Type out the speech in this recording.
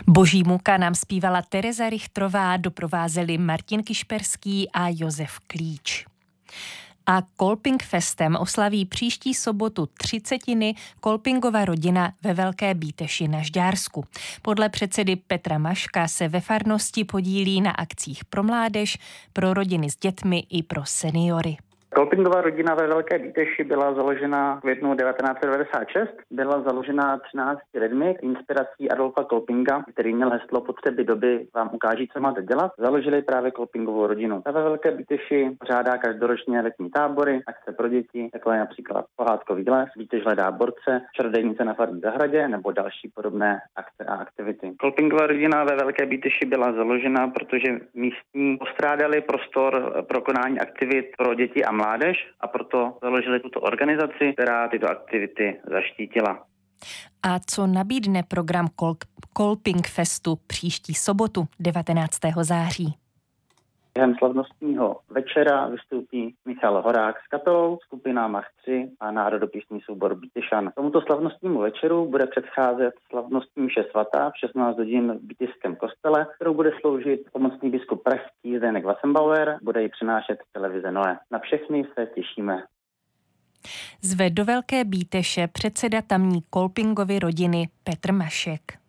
Boží muka nám zpívala Tereza Richtrová, doprovázeli Martin Kišperský a Josef Klíč. A Kolpingfestem oslaví příští sobotu 30. Kolpingova rodina ve Velké Bíteši na Žďársku. Podle předsedy Petra Maška se ve farnosti podílí na akcích pro mládež, pro rodiny s dětmi i pro seniory. Kolpingová rodina ve Velké Bíteši byla založena v květnu 1996. Byla založena 13 lidmi inspirací Adolfa Kolpinga, který měl heslo potřeby doby vám ukáží, co máte dělat. Založili právě Kolpingovou rodinu. Ta ve Velké Bíteši pořádá každoročně letní tábory, akce pro děti, jako je například Pohádkový les, Bítež hledá borce, Čarodějnice na farní zahradě nebo další podobné akce a aktivity. Kolpingová rodina ve Velké Bíteši byla založena, protože místní postrádali prostor pro konání aktivit pro děti a mládež a proto založili tuto organizaci, která tyto aktivity zaštítila. A co nabídne program Kolpingfestu příští sobotu 19. září? Během slavnostního večera vystoupí Michal Horák s kapelou, skupina Mach 3 a národopisný soubor Bítěšan. Tomuto slavnostnímu večeru bude předcházet slavnostní mše svatá v 16 hodin v Bítěšském kostele, kterou bude sloužit pomocný biskup pražský Zdeněk Wassenbauer, bude ji přenášet televize Noe. Na všechny se těšíme. Zve do Velké Bíteše předseda tamní Kolpingovy rodiny Petr Mašek.